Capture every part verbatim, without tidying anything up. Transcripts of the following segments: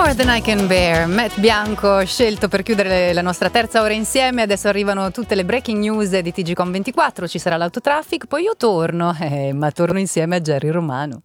More Than I Can Bear, Matt Bianco scelto per chiudere la nostra terza ora insieme. Adesso arrivano tutte le breaking news di T G Com ventiquattro, ci sarà l'autotraffic, poi io torno, eh, ma torno insieme a Jerry Romano.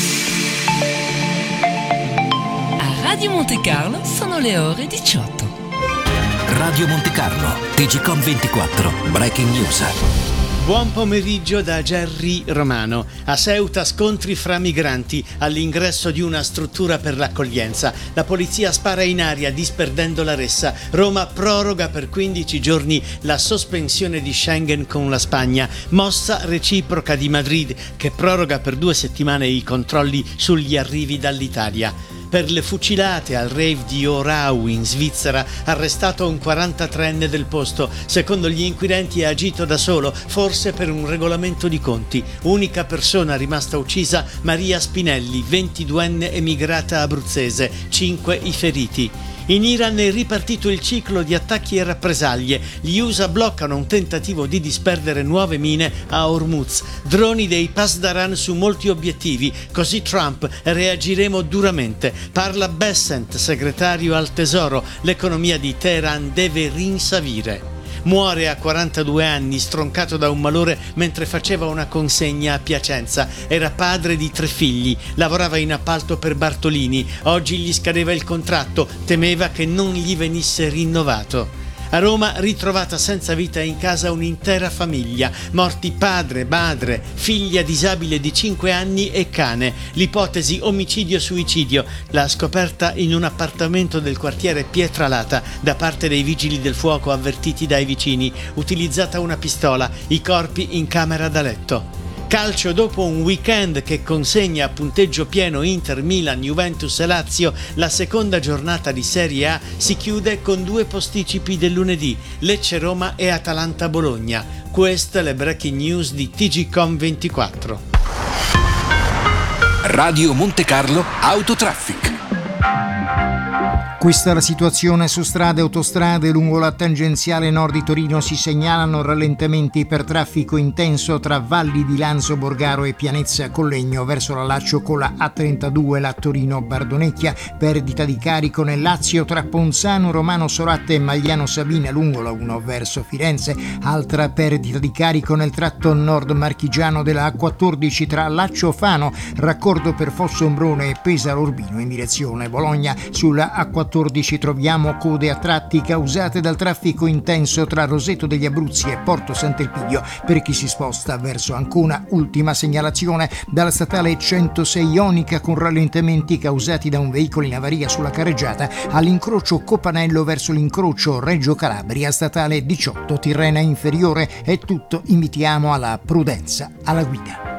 A Radio Monte Carlo sono le ore diciotto. Radio Monte Carlo, T G Com ventiquattro, breaking news. Buon pomeriggio da Jerry Romano. A Ceuta scontri fra migranti all'ingresso di una struttura per l'accoglienza. La polizia spara in aria disperdendo la ressa. Roma proroga per quindici giorni la sospensione di Schengen con la Spagna. Mossa reciproca di Madrid che proroga per due settimane i controlli sugli arrivi dall'Italia. Per le fucilate al rave di Orau in Svizzera, arrestato un quarantatreenne del posto. Secondo gli inquirenti è agito da solo, forse per un regolamento di conti. Unica persona rimasta uccisa, Maria Spinelli, ventiduenne emigrata abruzzese, cinque i feriti. In Iran è ripartito il ciclo di attacchi e rappresaglie. Gli U S A bloccano un tentativo di disperdere nuove mine a Hormuz. Droni dei Pasdaran su molti obiettivi. Così Trump: reagiremo duramente. Parla Bessent, segretario al Tesoro. L'economia di Teheran deve rinsavire. Muore a quarantadue anni, stroncato da un malore mentre faceva una consegna a Piacenza. Era padre di tre figli, lavorava in appalto per Bartolini. Oggi gli scadeva il contratto, temeva che non gli venisse rinnovato. A Roma, ritrovata senza vita in casa un'intera famiglia. Morti padre, madre, figlia disabile di cinque anni e cane. L'ipotesi omicidio-suicidio. La scoperta in un appartamento del quartiere Pietralata da parte dei vigili del fuoco avvertiti dai vicini. Utilizzata una pistola, i corpi in camera da letto. Calcio, dopo un weekend che consegna a punteggio pieno Inter, Milan, Juventus e Lazio, la seconda giornata di Serie A si chiude con due posticipi del lunedì, Lecce Roma e Atalanta Bologna. Queste le breaking news di T G Com ventiquattro. Radio Monte Carlo Autotraffic. Questa la situazione su strade e autostrade. Lungo la tangenziale nord di Torino si segnalano rallentamenti per traffico intenso tra Valli di Lanzo, Borgaro e Pianezza Collegno verso la Laccio con la A trentadue, la Torino-Bardonecchia. Perdita di carico nel Lazio tra Ponzano, Romano Soratte e Magliano Sabina lungo la uno verso Firenze. Altra perdita di carico nel tratto nord marchigiano della A quattordici tra Laccio Fano, raccordo per Fosso Ombrone e Pesaro Urbino in direzione Bologna. Sulla A quattordici troviamo code a tratti causate dal traffico intenso tra Roseto degli Abruzzi e Porto Sant'Elpidio per chi si sposta verso Ancona. Ultima segnalazione dalla statale centosei Ionica con rallentamenti causati da un veicolo in avaria sulla carreggiata all'incrocio Copanello verso l'incrocio Reggio Calabria, statale diciotto Tirrena Inferiore. È tutto, invitiamo alla prudenza alla guida.